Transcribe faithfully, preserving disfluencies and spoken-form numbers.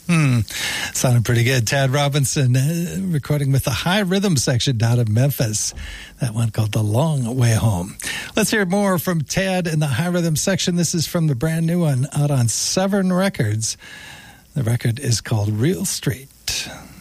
Hmm. Sounded pretty good. Tad Robinson uh, recording with the High Rhythm section down in Memphis. That one called The Long Way Home. Let's hear more from Tad in the High Rhythm section. This is from the brand new one out on Severn Records. The record is called Real Street.